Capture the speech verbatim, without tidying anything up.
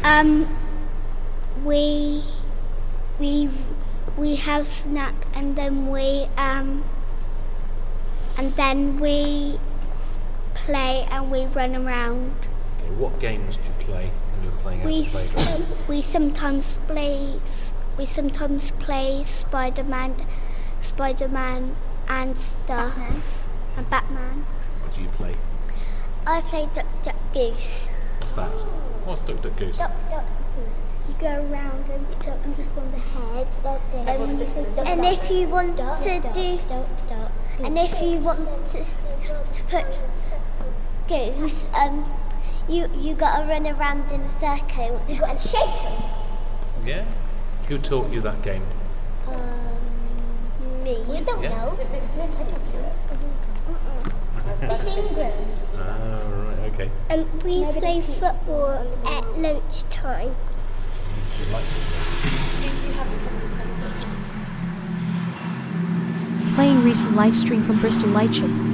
Um, we we we have snack and then we um and then we play and we run around. Okay, what games do you play when you're playing out We the playground? s- we sometimes play we sometimes play Spider-Man, Spider-Man and stuff Batman. and Batman. What do you play? I play Duck Duck Goose. What's that? What's Duck Duck Goose? Duck Duck Goose. You go around and you duck people on the head. And, you say, duck, And duck, if you want duck, to duck, do, duck, duck, and if you want to, to put goose, um, you you gotta run around in a circle you got and to shake them. Yeah? Who taught you that game? Um, me. we don't Yeah. know. Miss England. Ah, right, okay. And we play football at lunchtime. Do you like it? Playing recent live stream from Bristol Lightship.